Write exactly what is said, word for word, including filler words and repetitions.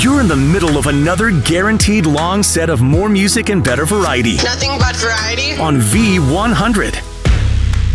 You're in the middle of another guaranteed long set of more music and better variety Nothing but variety. on V one hundred.